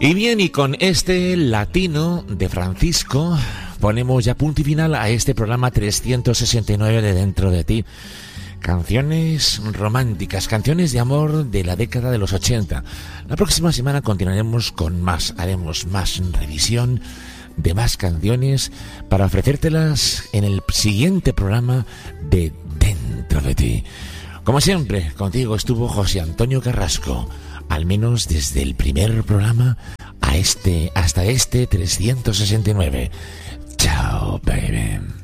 Y bien, y con este latino de Francisco ponemos ya punto y final a este programa 369 de Dentro de Ti. Canciones románticas, canciones de amor de la década de los 80. La próxima semana continuaremos con más, haremos más revisión de más canciones para ofrecértelas en el siguiente programa de Dentro de Ti. Como siempre, contigo estuvo José Antonio Carrasco, al menos desde el primer programa hasta este 369. Chao, baby.